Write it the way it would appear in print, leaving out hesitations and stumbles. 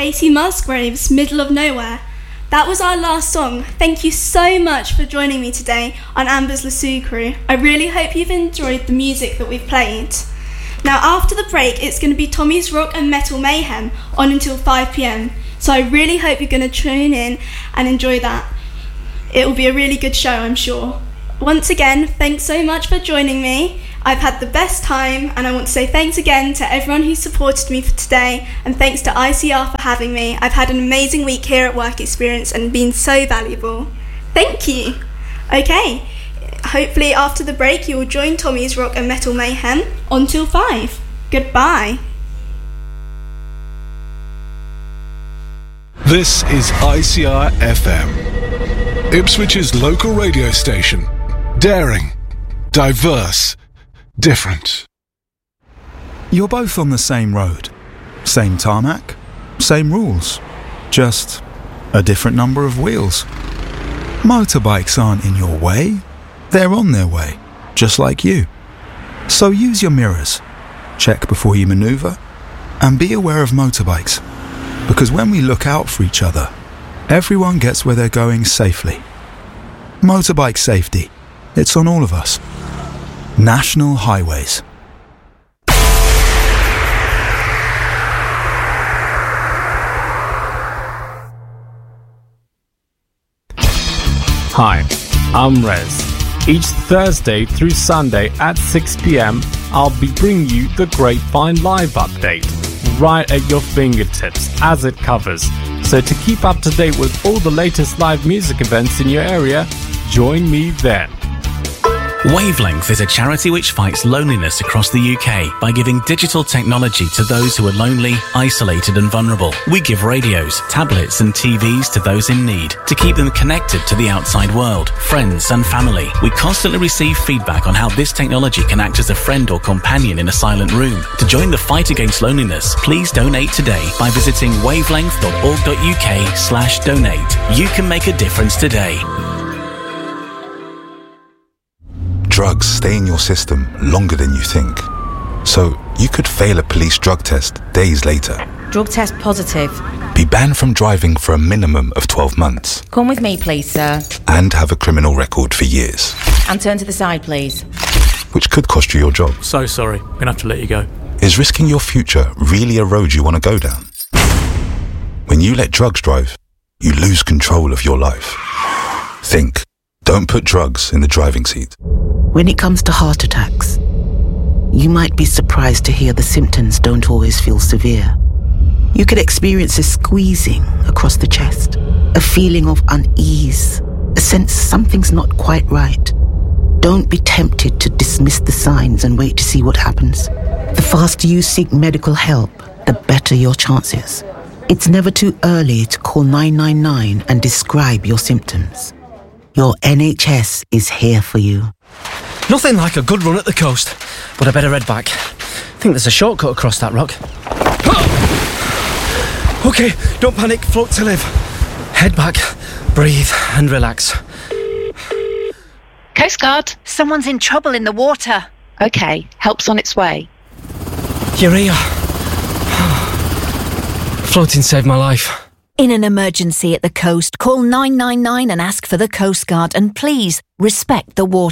Casey Musgraves, Middle of Nowhere. That was our last song. Thank you so much for joining me today on Amber's Lasso Crew. I really hope you've enjoyed the music that we've played. Now after the break, it's going to be Tommy's Rock and Metal Mayhem on until 5 p.m. So I really hope you're going to tune in and enjoy that. It will be a really good show, I'm sure. Once again, thanks so much for joining me. I've had the best time, and I want to say thanks again to everyone who supported me for today, and thanks to ICR for having me. I've had an amazing week here at Work Experience and been so valuable. Thank you. Okay, hopefully after the break you will join Tommy's Rock and Metal Mayhem on till 5. Goodbye. This is ICR FM, Ipswich's local radio station. Daring, diverse, different. You're both on the same road, same tarmac, same rules, just a different number of wheels. Motorbikes aren't in your way, they're on their way, just like you. So use your mirrors, check before you manoeuvre, and be aware of motorbikes, because when we look out for each other, everyone gets where they're going safely. Motorbike safety, it's on all of us. National Highways. Hi, I'm Rez. Each Thursday through Sunday at 6 p.m, I'll be bringing you the Grapevine Live update, right at your fingertips as it covers. So to keep up to date with all the latest live music events in your area, join me then. Wavelength is a charity which fights loneliness across the UK by giving digital technology to those who are lonely, isolated and vulnerable. We give radios, tablets and TVs to those in need to keep them connected to the outside world, friends and family. We constantly receive feedback on how this technology can act as a friend or companion in a silent room. To join the fight against loneliness, please donate today by visiting wavelength.org.uk/donate. You can make a difference today. Drugs stay in your system longer than you think. So you could fail a police drug test days later. Drug test positive. Be banned from driving for a minimum of 12 months. Come with me, please, sir. And have a criminal record for years. And turn to the side, please. Which could cost you your job. So sorry, I'm gonna have to let you go. Is risking your future really a road you want to go down? When you let drugs drive, you lose control of your life. Think. Don't put drugs in the driving seat. When it comes to heart attacks, you might be surprised to hear the symptoms don't always feel severe. You could experience a squeezing across the chest, a feeling of unease, a sense something's not quite right. Don't be tempted to dismiss the signs and wait to see what happens. The faster you seek medical help, the better your chances. It's never too early to call 999 and describe your symptoms. Your NHS is here for you. Nothing like a good run at the coast, but I better head back. Think there's a shortcut across that rock. Okay, don't panic, float to live. Head back, breathe and relax. Coast Guard. Someone's in trouble in the water. Okay, help's on its way. You're here. Floating saved my life. In an emergency at the coast, call 999 and ask for the Coast Guard, and please respect the water.